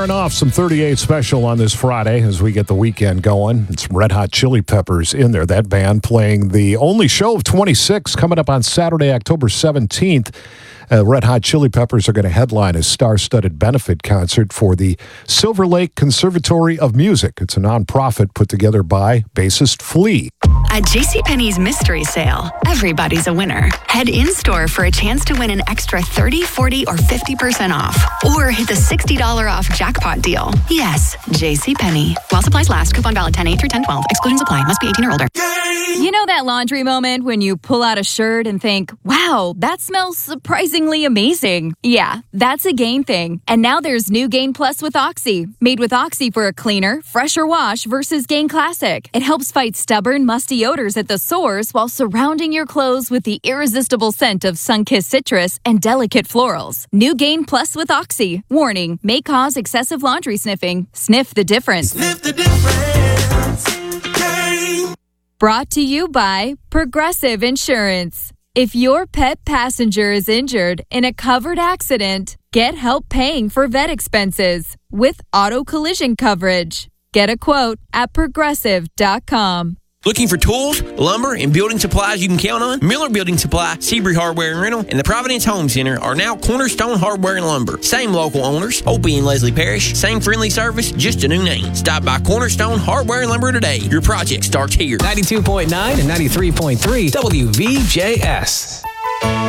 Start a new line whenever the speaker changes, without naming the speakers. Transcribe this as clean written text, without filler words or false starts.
starting off some 38 special on this Friday as we get the weekend going. It's Red Hot Chili Peppers in there. That band playing the only show of 26 coming up on Saturday, October 17th. Red Hot Chili Peppers are going to headline a star-studded benefit concert for the Silver Lake Conservatory of Music. It's a nonprofit put together by bassist Flea.
At JCPenney's Mystery Sale, everybody's a winner. Head in-store for a chance to win an extra 30, 40, or 50% off. Or hit the $60 off jackpot deal. Yes, JCPenney. While supplies last. Coupon valid 10/8 through 10/12. Exclusions apply. Must be 18 or older.
You know that laundry moment when you pull out a shirt and think, wow, that smells surprisingly amazing. Yeah, that's a Gain thing. And now there's new Gain Plus with Oxy. Made with Oxy for a cleaner, fresher wash versus Gain Classic. It helps fight stubborn, musty odors at the source while surrounding your clothes with the irresistible scent of sun-kissed citrus and delicate florals. New Gain Plus with Oxy. Warning, may cause excessive laundry sniffing. Sniff the difference.
Sniff the difference. Gain.
Brought to you by Progressive Insurance. If your pet passenger is injured in a covered accident, get help paying for vet expenses with auto collision coverage. Get a quote at progressive.com.
Looking for tools, lumber, and building supplies you can count on? Miller Building Supply, Seabury Hardware and Rental, and the Providence Home Center are now Cornerstone Hardware and Lumber. Same local owners, Opie and Leslie Parrish. Same friendly service, just a new name. Stop by Cornerstone Hardware and Lumber today. Your project starts here.
92.9 and 93.3 WVJS.